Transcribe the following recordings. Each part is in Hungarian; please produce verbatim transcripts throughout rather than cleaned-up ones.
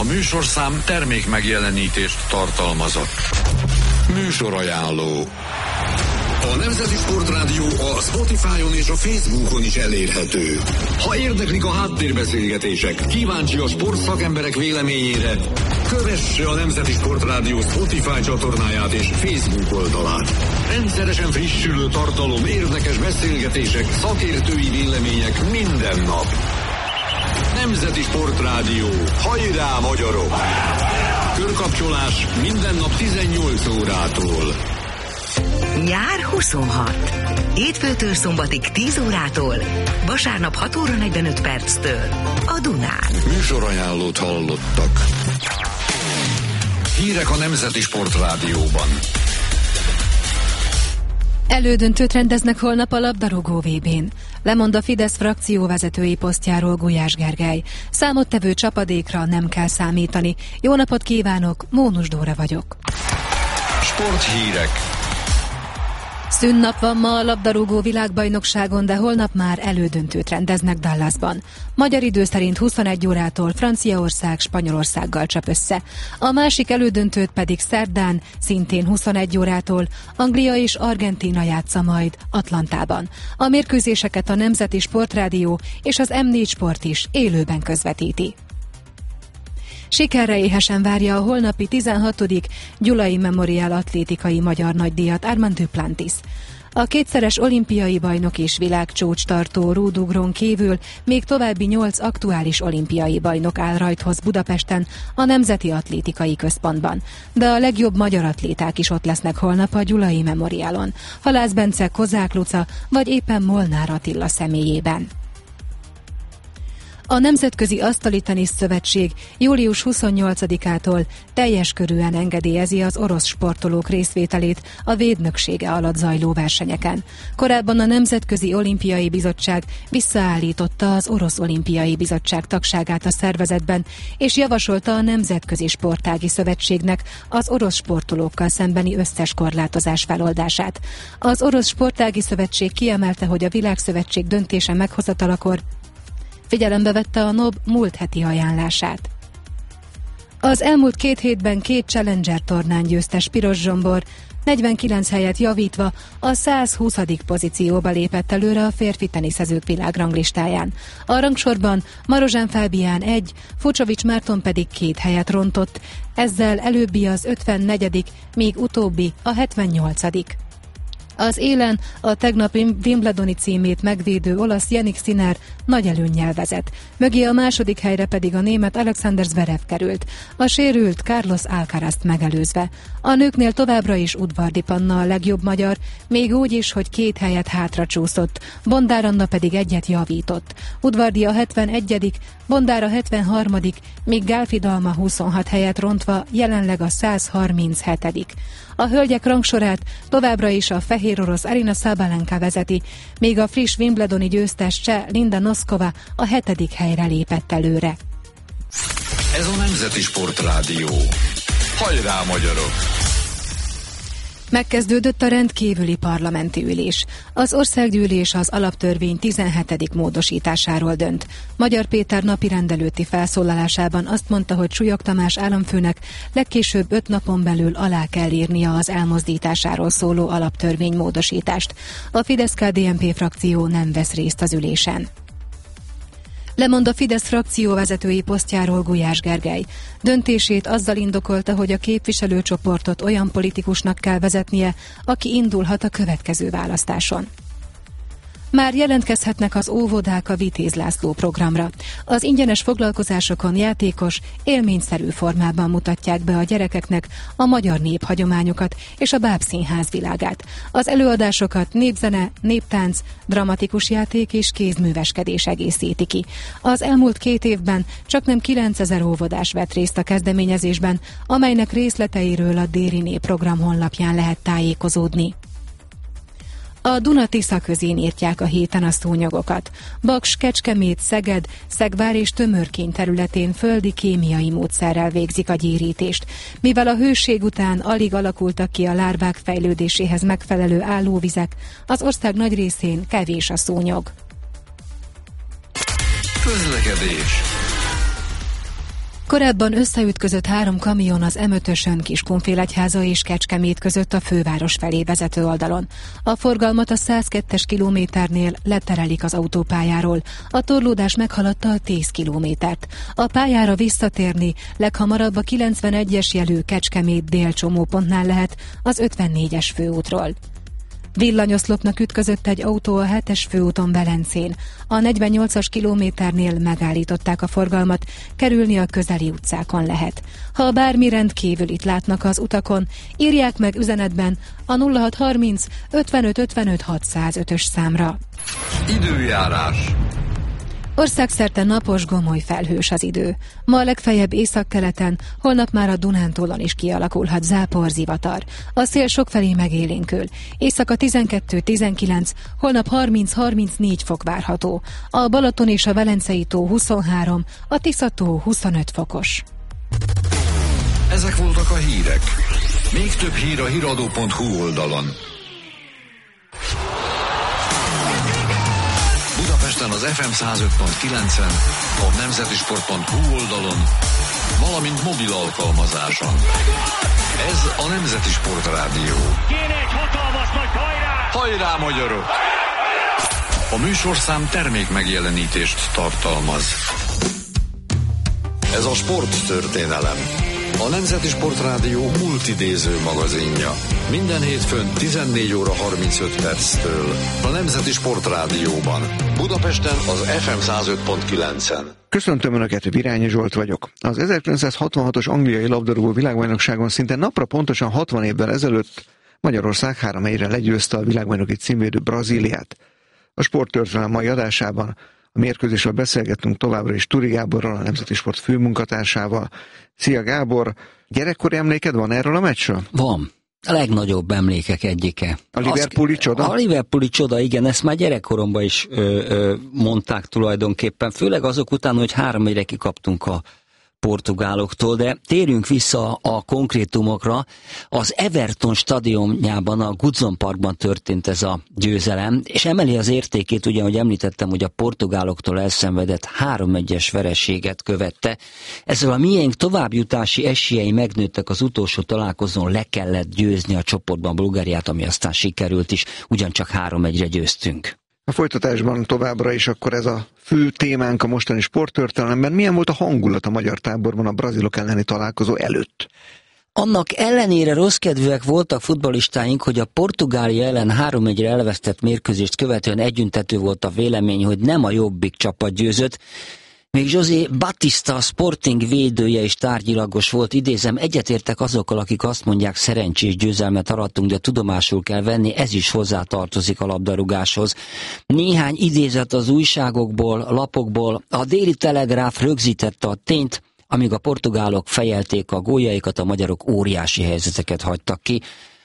műsorszám termék megjelenítést tartalmazott. Műsorajánló. A Nemzeti Sportrádió a Spotify-on és a Facebookon is elérhető. Ha érdeklik a háttérbeszélgetések, kíváncsi a sportszakemberek véleményére, kövesse a Nemzeti Sportrádió Spotify csatornáját és Facebook oldalát. Rendszeresen frissülő tartalom, érdekes beszélgetések, szakértői vélemények minden nap. Nemzeti Sportrádió. Hajrá, magyarok! Körkapcsolás minden nap tizennyolc órától. Nyár huszonhat. Hétfőtől szombatig tíz órától, vasárnap hat óra negyvenöt perctől a Dunán. Műsorajánlót hallottak. Hírek a Nemzeti Sportrádióban. Elődöntőt rendeznek holnap a labdarúgó vé bén. Lemond a Fidesz frakcióvezetői posztjáról Gulyás Gergely. Számottevő csapadékra nem kell számítani. Jó napot kívánok, Mónus Dóra vagyok. Sporthírek. Szünnap van ma a labdarúgó világbajnokságon, de holnap már elődöntőt rendeznek Dallasban. Magyar idő szerint huszonegy órától Franciaország Spanyolországgal csap össze. A másik elődöntőt pedig szerdán, szintén huszonegy órától Anglia és Argentína játsza majd Atlantában. A mérkőzéseket a Nemzeti Sportrádió és az em négy Sport is élőben közvetíti. Sikerre éhesen várja a holnapi tizenhatodik Gyulai Memorial atlétikai magyar nagydíjat Armand Duplantis. A kétszeres olimpiai bajnok és világcsúcstartó rúdugron kívül még további nyolc aktuális olimpiai bajnok áll rajthoz Budapesten, a Nemzeti Atlétikai Központban. De a legjobb magyar atléták is ott lesznek holnap a Gyulai Memorialon. Halász Bence, Kozák Luca vagy éppen Molnár Attila személyében. A Nemzetközi Asztali Tenisz Szövetség július huszonnyolcadikától teljes körűen engedélyezi az orosz sportolók részvételét a védnöksége alatt zajló versenyeken. Korábban a Nemzetközi Olimpiai Bizottság visszaállította az Orosz Olimpiai Bizottság tagságát a szervezetben, és javasolta a Nemzetközi Sportági Szövetségnek az orosz sportolókkal szembeni összes korlátozás feloldását. Az Orosz Sportági Szövetség kiemelte, hogy a Világszövetség döntése meghozatalakor figyelembe vette a NOB múlt heti ajánlását. Az elmúlt két hétben két Challenger tornán győztes Piros Zsombor negyvenkilenc helyet javítva a százhuszadik pozícióba lépett előre a férfi teniszezők világranglistáján. A rangsorban Marozsán Fábián egy, Fucsovics Márton pedig két helyet rontott, ezzel előbbi az ötvennegyedik, míg utóbbi a hetvennyolcadik Az élen a tegnapi Wimbledoni címét megvédő olasz Jannik Sinner nagy előnnyel vezet. Mögé a második helyre pedig a német Alexander Zverev került, a sérült Carlos Alcarazt megelőzve. A nőknél továbbra is Udvardi Panna a legjobb magyar, még úgy is, hogy két helyet hátra csúszott, Bondár Anna pedig egyet javított. Udvardi a hetvenegyedik, Bondár a hetvenharmadik, míg Gálfi Dalma huszonhat helyet rontva jelenleg a százharminchetedik A hölgyek rangsorát továbbra is a fehér orosz Arina Sabalenka vezeti, még a friss Wimbledoni győztes cseh Linda Noskova a hetedik helyre lépett előre. Ez a Nemzeti Sportrádió. Hajrá, magyarok! Megkezdődött a rendkívüli parlamenti ülés. Az országgyűlés az alaptörvény tizenhetedik módosításáról dönt. Magyar Péter napirendelőtti felszólalásában azt mondta, hogy Súlyog Tamás államfőnek legkésőbb öt napon belül alá kell írnia az elmozdításáról szóló alaptörvény módosítást. A Fidesz-ká dé en pé frakció nem vesz részt az ülésen. Lemond a Fidesz frakcióvezetői posztjáról Gulyás Gergely. Döntését azzal indokolta, hogy a képviselőcsoportot olyan politikusnak kell vezetnie, aki indulhat a következő választáson. Már jelentkezhetnek az óvodák a Vitéz László programra. Az ingyenes foglalkozásokon játékos, élményszerű formában mutatják be a gyerekeknek a magyar néphagyományokat és a bábszínház világát. Az előadásokat népzene, néptánc, dramatikus játék és kézműveskedés egészíti ki. Az elmúlt két évben csaknem kilencezer óvodás vett részt a kezdeményezésben, amelynek részleteiről a Dériné program honlapján lehet tájékozódni. A Duna-Tisza közén írtják a héten a szúnyogokat. Baks, Kecskemét, Szeged, Szegvár és Tömörkény területén földi kémiai módszerrel végzik a gyérítést. Mivel a hőség után alig alakultak ki a lárvák fejlődéséhez megfelelő állóvizek, az ország nagy részén kevés a szúnyog. Közlekedés. Korábban összeütközött három kamion az em ötösön Kiskunfélegyháza és Kecskemét között a főváros felé vezető oldalon. A forgalmat a száz kettes kilométernél leterelik az autópályáról. A torlódás meghaladta a tíz kilométert. A pályára visszatérni leghamarabb a kilencvenegyes jelű Kecskemét dél csomópontnál lehet az ötvennégyes főútról. Villanyoszlopnak ütközött egy autó a hetes főúton Velencén. A negyvennyolcas kilométernél megállították a forgalmat, kerülni a közeli utcákon lehet. Ha bármi rendkívülit látnak az utakon, írják meg üzenetben a nulla hat harminc ötvenöt ötvenöt hatszázötös számra. Időjárás. Országszerte napos, gomoly felhős az idő. Ma a legfeljebb északkeleten, holnap már a Dunántúlon is kialakulhat zápor, zivatar. A szél sokfelé megélénkül. Éjszaka tizenkettő tizenkilenc, holnap harminc harmincnégy fok várható. A Balaton és a Velencei tó huszonhárom, a Tisza tó huszonöt fokos. Ezek voltak a hírek. Még több hír a híradó pont hu oldalon. Budapesten az ef em száz öt pont kilencen, a nemzetisport pont hu oldalon, valamint mobil alkalmazáson. Ez a Nemzeti Sport Rádió. Kéne egy hatalmas nagy hajrá! Hajrá, magyarok! A műsorszám termék megjelenítést tartalmaz. Ez a sporttörténelem. A Nemzeti Sport Rádió multidéző magazinja. Minden hétfőn tizennégy óra harmincöt perctől a Nemzeti Sport Rádióban. Budapesten az ef em száz öt pont kilencen. Köszöntöm Önöket, Virányi Zsolt vagyok. Az ezerkilencszázhatvanhatos angliai labdarúgó világbajnokságon szinte napra pontosan hatvan évvel ezelőtt Magyarország három egyre legyőzte a világbajnoki címvédő Brazíliát. A sporttörténelem mai adásában a mérkőzésről beszélgettünk továbbra is Turi Gáborral, a Nemzeti Sport főmunkatársával. Szia Gábor, gyerekkori emléked van erről a meccsről? Van. A legnagyobb emlékek egyike. A Liverpooli Azt, csoda? A Liverpooli csoda, igen, ezt már gyerekkoromban is ö, ö, mondták tulajdonképpen, főleg azok után, hogy három egyre kikaptunk a portugáloktól, de térjünk vissza a konkrétumokra. Az Everton stadionjában, a Goodson Parkban történt ez a győzelem, és emeli az értékét, ugye, ahogy említettem, hogy a portugáloktól elszenvedett három egyes vereséget követte. Ezzel a miénk továbbjutási esélyei megnőttek, az utolsó találkozón le kellett győzni a csoportban Bulgáriát, ami aztán sikerült is, ugyancsak három egyre győztünk. A folytatásban továbbra is akkor ez a fő témánk a mostani sporttörténelemben. Milyen volt a hangulat a magyar táborban a brazilok elleni találkozó előtt? Annak ellenére rosszkedvűek voltak futballistáink, hogy a Portugália ellen három egyre elvesztett mérkőzést követően együntető volt a vélemény, hogy nem a jobbik csapat győzött. Még José Batista, a Sporting védője is tárgyilagos volt, idézem, egyetértek azokkal, akik azt mondják, szerencsés győzelmet arattunk, de tudomásul kell venni, ez is hozzátartozik a labdarúgáshoz. Néhány idézet az újságokból, lapokból, a Déli Telegráf rögzítette a tényt, amíg a portugálok fejelték a góljaikat, a magyarok óriási helyzeteket hagytak ki.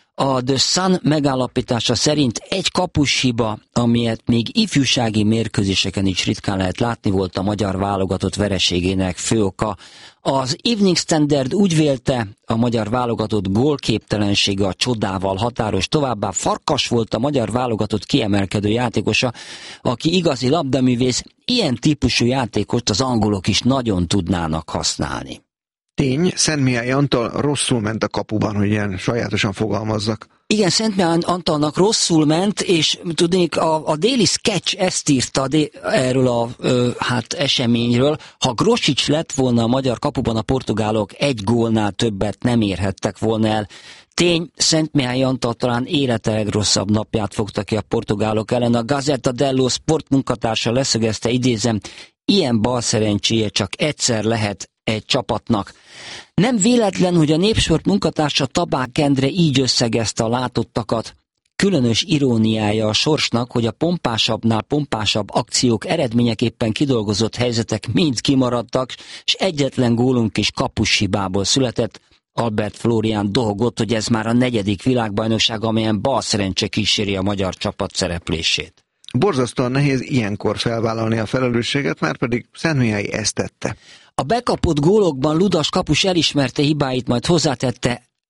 A The Sun megállapítása szerint egy kapushiba, amilyet még ifjúsági mérkőzéseken is ritkán lehet látni, volt a magyar válogatott vereségének fő oka. Az Evening Standard úgy vélte, a magyar válogatott gólképtelensége a csodával határos, továbbá Farkas volt a magyar válogatott kiemelkedő játékosa, aki igazi labdaművész, ilyen típusú játékost az angolok is nagyon tudnának használni. Tény, Szentmihály Antal rosszul ment a kapuban, hogy ilyen sajátosan fogalmazzak. Igen, Szentmihály Antalnak rosszul ment, és tudnék, a, a déli sketch ezt írta erről a ö, hát eseményről. Ha Grosics lett volna a magyar kapuban, a portugálok egy gólnál többet nem érhettek volna el. Tény, Szentmihály Antal talán élete legrosszabb napját fogta ki a portugálok ellen. A Gazzetta dello Sport munkatársa leszögezte, idézem, ilyen balszerencséje csak egyszer lehet egy csapatnak. Nem véletlen, hogy a Népsport munkatársa Tabák Endre így összegezte a látottakat. Különös iróniája a sorsnak, hogy a pompásabbnál pompásabb akciók eredményeképpen kidolgozott helyzetek mind kimaradtak, és egyetlen gólunk is kapushibából született. Albert Flórián dohogott, hogy ez már a negyedik világbajnokság, amelyen balszerencse kíséri a magyar csapat szereplését. Borzasztóan nehéz ilyenkor felvállalni a felelősséget, már pedig Szentmihály ezt tette. A bekapott gólokban Ludas kapus elismerte hibáit, majd hozzátette,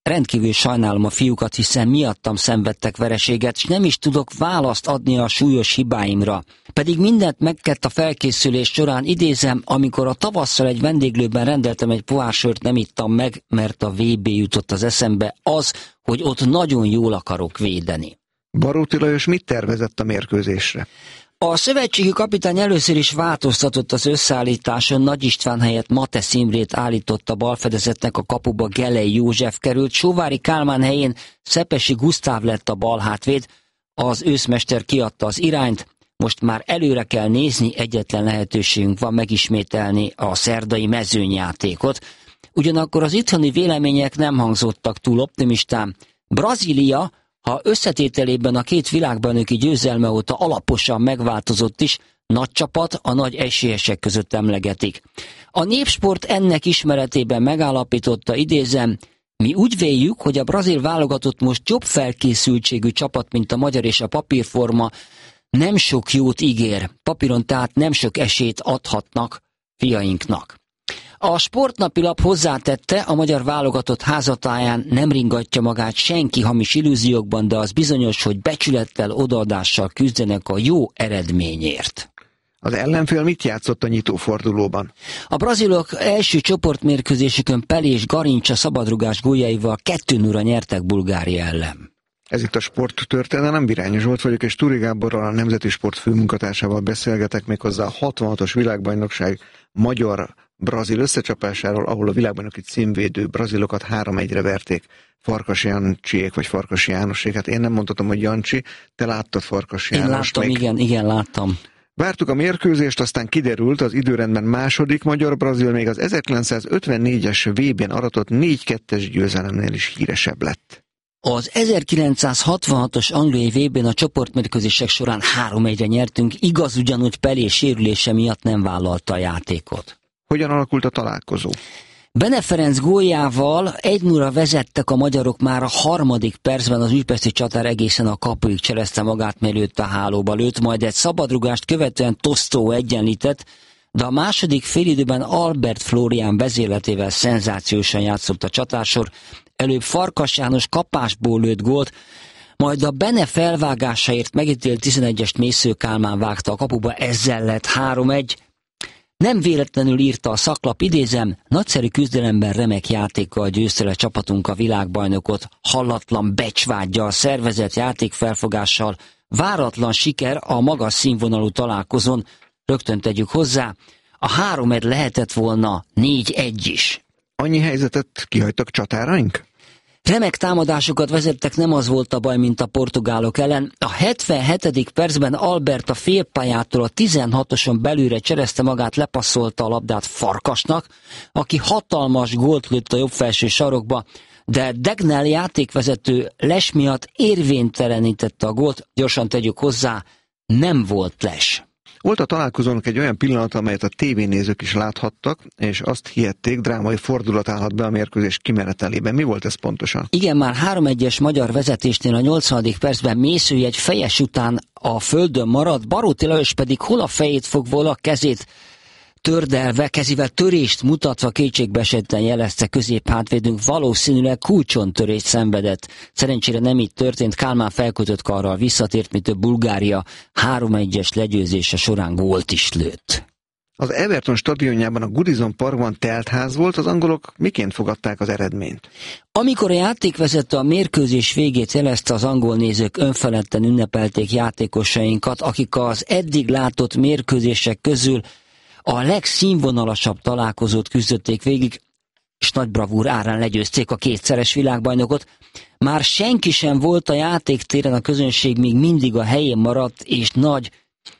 rendkívül sajnálom a fiúkat, hiszen miattam szenvedtek vereséget, és nem is tudok választ adni a súlyos hibáimra. Pedig mindent megkedt a felkészülés során, idézem, amikor a tavasszal egy vendéglőben rendeltem egy pohár sört, nem ittam meg, mert a vé bé jutott az eszembe, az, hogy ott nagyon jól akarok védeni. Baróti Lajos mit tervezett a mérkőzésre? A szövetségi kapitány először is változtatott az összeállításon, Nagy István helyett Matesz Imrét állította balfedezetnek, a kapuba Gelei József került, Sóvári Kálmán helyén Szepesi Gusztáv lett a balhátvéd, az őszmester kiadta az irányt, most már előre kell nézni, egyetlen lehetőségünk van megismételni a szerdai mezőnyjátékot. Ugyanakkor az itthoni vélemények nem hangzottak túl optimistán. Brazília, ha összetételében a két világbajnoki győzelme óta alaposan megváltozott is, nagy csapat, a nagy esélyesek között emlegetik. A Népsport ennek ismeretében megállapította, idézem, mi úgy véljük, hogy a brazil válogatott most jobb felkészültségű csapat, mint a magyar, és a papírforma nem sok jót ígér. Papíron tehát nem sok esélyt adhatnak fiainknak. A Sportnapilap hozzátette, a magyar válogatott házatáján nem ringatja magát senki hamis illúziókban, de az bizonyos, hogy becsülettel, odaadással küzdenek a jó eredményért. Az ellenfél mit játszott a nyitófordulóban? A brazilok első csoportmérkőzésükön Pelé és Garincsa szabadrugás góljaival kettő nulla nyertek Bulgária ellen. Ez itt a Sporttörténelem, Virányi Zsolt vagyok, és Turi Gáborral, a Nemzeti Sport főmunkatársával beszélgetek méghozzá a hatvanhatos világbajnokság magyar-brazil összecsapásáról, ahol a világbajnoki címvédő brazilokat három egyre verték. Farkas Jancsiék, vagy Farkas Jánosék. Hát én nem mondhatom, hogy Jancsi, te láttad Farkas Jánost? Én láttam, még... igen, igen, láttam. Vártuk a mérkőzést, aztán kiderült, az időrendben második magyar-brazil még az ezerkilencszázötvennégyes vé bén aratott négy kettes győzelemnél is híresebb lett. Az ezerkilencszázhatvanhatos angliai vé bén a csoportmérkőzések során három egyre nyertünk, igaz, ugyanúgy Pelé sérülése miatt nem vállalta a játékot. Hogyan alakult a találkozó? Bene Ferenc góljával egy nulla vezettek a magyarok, már a harmadik percben az újpesti csatár egészen a kapuig cselezte magát, mielőtt a hálóba lőtt, majd egy szabadrugást követően Tostó egyenlített, de a második félidőben Albert Flórián vezérletével szenzációsan játszott a csatársor, előbb Farkas János kapásból lőtt gólt, majd a Bene felvágásaért megítélt tizenegyest Mésző Kálmán vágta a kapuba, ezzel lett három egy. Nem véletlenül írta a szaklap, idézem, nagyszerű küzdelemben remek játékkal győzte le csapatunk a világbajnokot, hallatlan becsvággyal, szervezett játékfelfogással, váratlan siker a magas színvonalú találkozón, rögtön tegyük hozzá, a három egy lehetett volna négy egy is. Annyi helyzetet kihagytak csatáraink? Remek támadásokat vezettek, nem az volt a baj, mint a portugálok ellen. A hetvenhetedik percben Albert a félpályától a tizenhatoson belülre cserezte magát, lepasszolta a labdát Farkasnak, aki hatalmas gólt lőtt a jobb felső sarokba, de Degnel játékvezető les miatt érvénytelenítette a gólt, gyorsan tegyük hozzá, nem volt les. Volt a találkozónak egy olyan pillanat, amelyet a tévénézők is láthattak, és azt hihették, drámai fordulat állhat be a mérkőzés kimenetelében. Mi volt ez pontosan? Igen, már három egyes magyar vezetésnél a nyolcvanadik percben Mészői egy fejes után a földön maradt, Baróti Lajos pedig hol a fejét fogva, hol a kezét tördelve, kezével törést mutatva kétségbeesetten jelezte középhátvédünk, valószínűleg kulcsontörést szenvedett. Szerencsére nem így történt, Kálmán felkötött karral visszatért, mi több Bulgária három egyes legyőzése során gólt is lőtt. Az Everton stadionjában, a Goodison Parkban teltház volt, az angolok miként fogadták az eredményt? Amikor a játékvezető a mérkőzés végét jelezte, az angol nézők önfeledten ünnepelték játékosainkat, akik az eddig látott mérkőzések közül a legszínvonalasabb találkozót küzdötték végig, és nagy bravúr árán legyőzték a kétszeres világbajnokot. Már senki sem volt a játéktéren, a közönség még mindig a helyén maradt, és nagy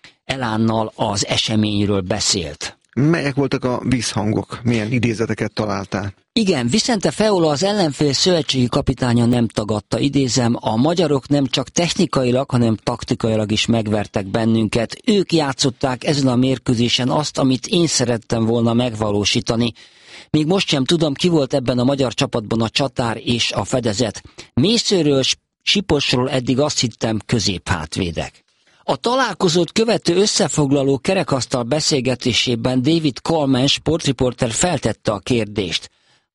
elánnal az eseményről beszélt. Melyek voltak a vízhangok? Milyen idézeteket találtál? Igen, Vicente Feola, az ellenfél szövetségi kapitánya nem tagadta, idézem, a magyarok nem csak technikailag, hanem taktikailag is megvertek bennünket. Ők játszották ezen a mérkőzésen azt, amit én szerettem volna megvalósítani. Még most sem tudom, ki volt ebben a magyar csapatban a csatár és a fedezet. Mészőről, Siposról eddig azt hittem, középhátvédek. A találkozót követő összefoglaló kerekasztal beszélgetésében David Coleman sportriporter feltette a kérdést.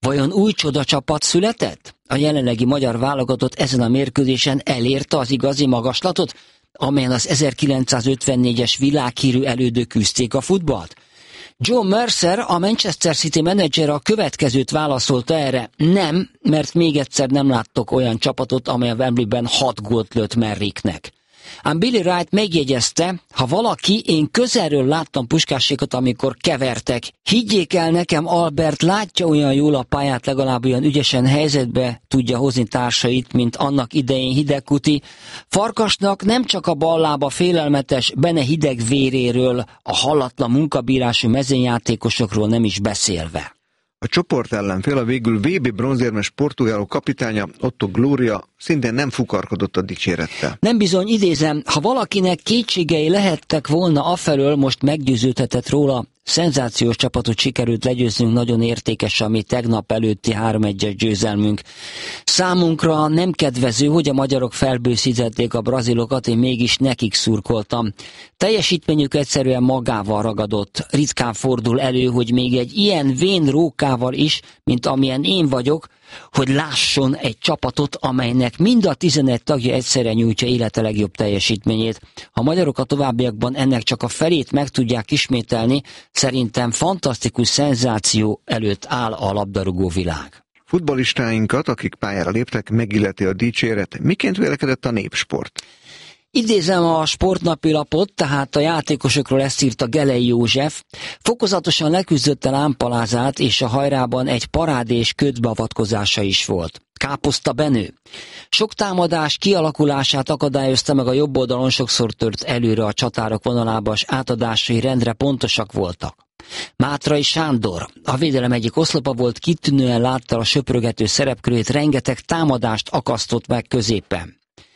Vajon új csodacsapat született? A jelenlegi magyar válogatott ezen a mérkőzésen elérte az igazi magaslatot, amelyen az ezerkilencszázötvennégyes világhírű elődök küzdték a futballt? John Mercer, a Manchester City menedzser a következőt válaszolta erre: nem, mert még egyszer nem láttok olyan csapatot, amely a Wembleyben hat gólt lőtt Merricknek. Ám Billy Wright megjegyezte, ha valaki, én közelről láttam Puskásékat, amikor kevertek. Higgyék el nekem, Albert látja olyan jól a pályát, legalább olyan ügyesen helyzetbe tudja hozni társait, mint annak idején Hidegkuti. Farkasnak nem csak a ballába félelmetes Bene hideg véréről, a hallatlan munkabírású mezőnyjátékosokról nem is beszélve. A csoport ellenfél, a végül vé bé bronzérmes portugálok kapitánya, Otto Glória szintén nem fukarkodott a dicsérettel. Nem bizony, idézem, ha valakinek kétségei lehettek volna afelől, most meggyőződhetett róla, szenzációs csapatot sikerült legyőznünk, nagyon értékes a mi tegnap előtti három egyes győzelmünk. Számunkra nem kedvező, hogy a magyarok felbőszítették a brazilokat, én mégis nekik szurkoltam. Teljesítményük egyszerűen magával ragadott. Ritkán fordul elő, hogy még egy ilyen vén rókával is, mint amilyen én vagyok, hogy lásson egy csapatot, amelynek mind a tizenegy tagja egyszerre nyújtja élete legjobb teljesítményét. Ha a magyarok a továbbiakban ennek csak a felét meg tudják ismételni, szerintem fantasztikus szenzáció előtt áll a labdarúgó világ. Futballistáinkat, akik pályára léptek, megilleti a dicséret. Miként vélekedett a Népsport? Idézem a sportnapilapot, tehát a játékosokról ezt írta Gelei József. Fokozatosan leküzdötte lámpalázát, és a hajrában egy parádés ködbeavatkozása is volt. Káposzta Benő. Sok támadás kialakulását akadályozta meg a jobb oldalon, sokszor tört előre a csatárok vonalába, és átadásai rendre pontosak voltak. Mátrai Sándor, a védelem egyik oszlopa volt, kitűnően látta a söprögető szerepkörét, rengeteg támadást akasztott meg középen.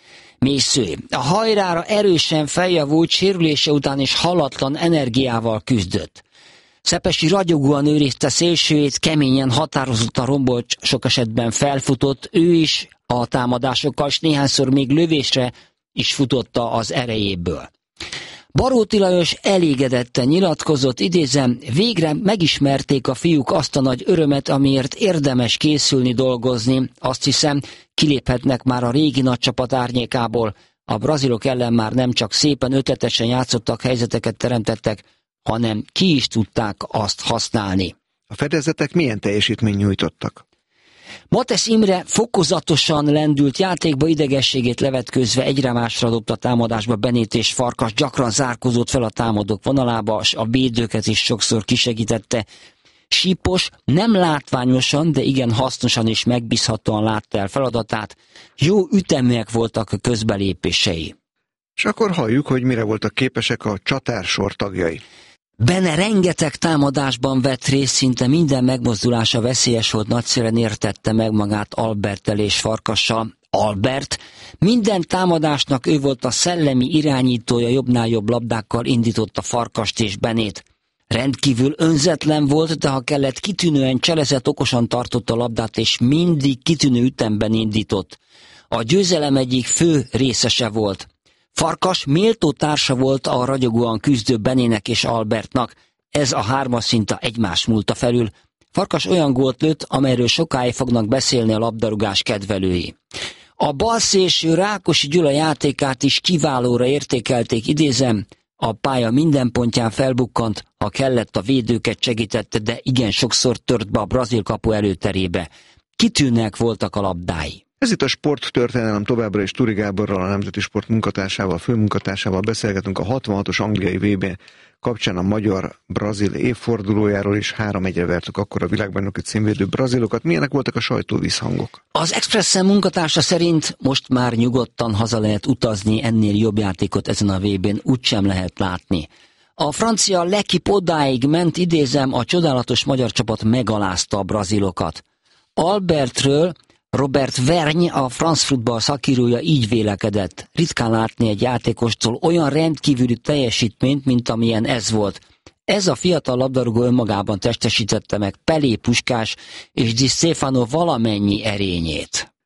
Mésző. A hajrára erősen feljavult, sérülése után is hallatlan energiával küzdött. Szepesi ragyogóan őrizte szélsőjét, keményen, határozottan rombolt, sok esetben felfutott, ő is a támadásokkal, és néhányszor még lövésre is futotta az erejéből. Baróti Lajos elégedetten nyilatkozott, idézem, végre megismerték a fiúk azt a nagy örömet, amiért érdemes készülni, dolgozni. Azt hiszem, kiléphetnek már a régi nagy csapat árnyékából. A brazilok ellen már nem csak szépen ötletesen játszottak, helyzeteket teremtettek, hanem ki is tudták azt használni. A fedezetek milyen teljesítményt nyújtottak? Matesz Imre fokozatosan lendült játékba, idegességét levetközve egyre másra dobta a támadásba. Benét és Farkas gyakran zárkózott fel a támadók vonalába, és a védőket is sokszor kisegítette. Sípos nem látványosan, de igen hasznosan és megbízhatóan látta el feladatát. Jó üteműek voltak a közbelépései. És akkor halljuk, hogy mire voltak képesek a csatársor tagjai. Benne rengeteg támadásban vett részt, szinte minden megmozdulása veszélyes volt, nagyszerűen értette meg magát Alberttel és Farkassal. Albert minden támadásnak ő volt a szellemi irányítója, jobbnál jobb labdákkal indította Farkast és Benét. Rendkívül önzetlen volt, de ha kellett, kitűnően cselezett, okosan tartotta a labdát, és mindig kitűnő ütemben indított. A győzelem egyik fő részese volt. Farkas méltó társa volt a ragyogóan küzdő Benének és Albertnak, ez a hármas szinta egymás múlta felül. Farkas olyan gólt lőtt, amelyről sokáig fognak beszélni a labdarúgás kedvelői. A balszélső Rákosi Gyula játékát is kiválóra értékelték, idézem, a pálya minden pontján felbukkant, ha kellett, a védőket segítette, de igen sokszor tört be a brazil kapu előterébe. Kitűnőek voltak a labdái. Ez itt a sporttörténelem, továbbra is Turi Gáborral, a Nemzeti Sport munkatársával, főmunkatársával beszélgetünk a hatvanhatos angliai vé bé kapcsán a magyar-brazil évfordulójáról, is három egyre vertük akkor a világbajnoki címvédő brazilokat. Milyenek voltak a sajtóvízhangok? Az Expressen munkatársa szerint most már nyugodtan haza lehet utazni, ennél jobb játékot ezen a vé bén úgysem lehet látni. A francia L'Équipe odáig ment, idézem, a csodálatos magyar csapat megalázta a brazilokat. Albertről Robert Vergne, a France Football szakírója így vélekedett. Ritkán látni egy játékostól olyan rendkívüli teljesítményt, mint amilyen ez volt. Ez a fiatal labdarúgó önmagában testesítette meg Pelé, Puskás és Di Stefano valamennyi erényét.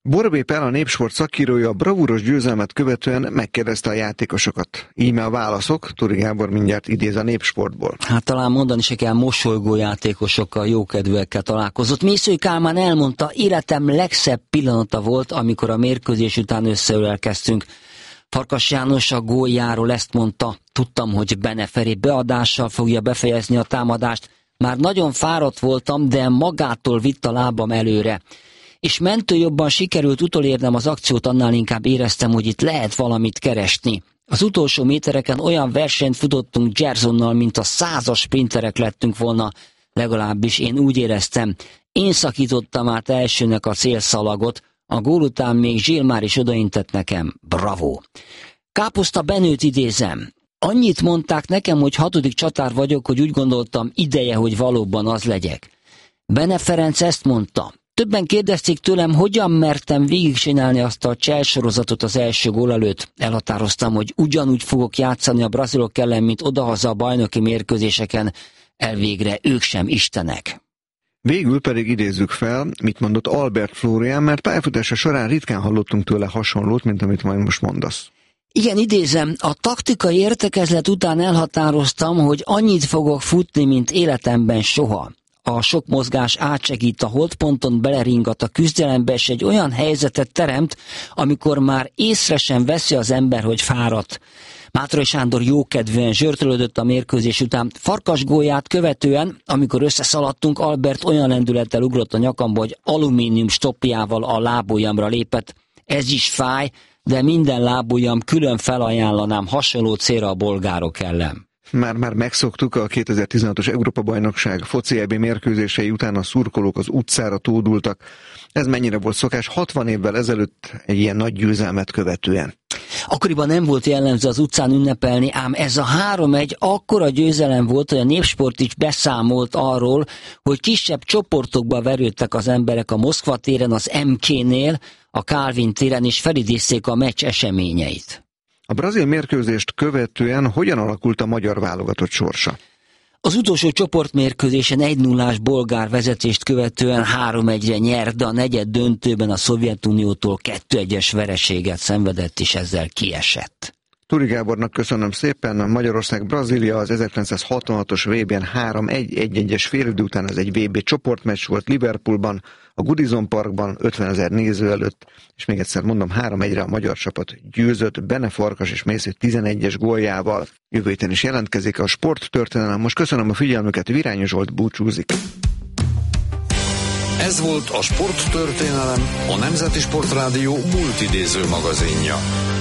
Borbély Pál, a Népsport szakírója, a bravúros győzelmet követően megkérdezte a játékosokat. Íme a válaszok, Turi Gábor mindjárt idéz a Népsportból. Hát talán mondani se kell, mosolygó játékosokkal, jókedvűekkel találkozott. Mészői Kálmán elmondta, életem legszebb pillanata volt, amikor a mérkőzés után összeölelkeztünk. Farkas János a góljáról ezt mondta, tudtam, hogy Bene Feri beadással fogja befejezni a támadást. Már nagyon fáradt voltam, de magától vitt a lábam előre. És mentő jobban sikerült utolérnem az akciót, annál inkább éreztem, hogy itt lehet valamit keresni. Az utolsó métereken olyan versenyt futottunk Gersonnal, mint a százas sprinterek lettünk volna, legalábbis én úgy éreztem. Én szakítottam át elsőnek a célszalagot, a gól után még Zsilmár is odaintett nekem. Bravo! Káposzta Benőt idézem. Annyit mondták nekem, hogy hatodik csatár vagyok, hogy úgy gondoltam, ideje, hogy valóban az legyek. Bene Ferenc ezt mondta. Többen kérdezték tőlem, hogyan mertem végigcsinálni azt a cselsorozatot az első gól előtt. Elhatároztam, hogy ugyanúgy fogok játszani a brazilok ellen, mint odahaza a bajnoki mérkőzéseken. Elvégre ők sem istenek. Végül pedig idézzük fel, mit mondott Albert Flórián, mert pályafutása során ritkán hallottunk tőle hasonlót, mint amit majd most mondasz. Igen, idézem, a taktikai értekezlet után elhatároztam, hogy annyit fogok futni, mint életemben soha. A sok mozgás átsegít a holdponton, beleringat a küzdelembe, és egy olyan helyzetet teremt, amikor már észre sem veszi az ember, hogy fáradt. Mátrai Sándor jókedvűen zsörtölődött a mérkőzés után. Farkas gólját követően, amikor összeszaladtunk, Albert olyan lendülettel ugrott a nyakamba, hogy alumínium stoppjával a lábujjamra lépett. Ez is fáj, de minden lábujjam külön felajánlanám hasonló célra a bolgárok ellen. Már-már megszoktuk a kétezer-tizenhatos Európa-bajnokság foci é bé mérkőzései után a szurkolók az utcára tódultak. Ez mennyire volt szokás hatvan évvel ezelőtt egy ilyen nagy győzelmet követően? Akkoriban nem volt jellemző az utcán ünnepelni, ám ez a három egy akkora győzelem volt, hogy a Népsport is beszámolt arról, hogy kisebb csoportokba verődtek az emberek a Moszkva téren, az em ké-nél, a Kálvin téren, és felidézték a meccs eseményeit. A brazil mérkőzést követően hogyan alakult a magyar válogatott sorsa? Az utolsó csoportmérkőzésen egy nullás bolgár vezetést követően három egyre nyert, de a negyed döntőben a Szovjetuniótól kettő egyes vereséget szenvedett, és ezzel kiesett. Turi Gábornak köszönöm szépen. Magyarország-Brazília az ezerkilencszázhatvanhatos vé bén három egy egy-es félidő után, ez egy vé bé csoportmeccs volt Liverpoolban, a Goodison Parkban ötvenezer néző előtt, és még egyszer mondom, három egyre a magyar csapat győzött Bene Farkas és Mésző tizenegyes góljával. Jövő héten is jelentkezik a sporttörténelem. Most köszönöm a figyelmüket, Virányi Zsolt búcsúzik. Ez volt a Sporttörténelem, a Nemzeti Sportrádió multidéző magazinja.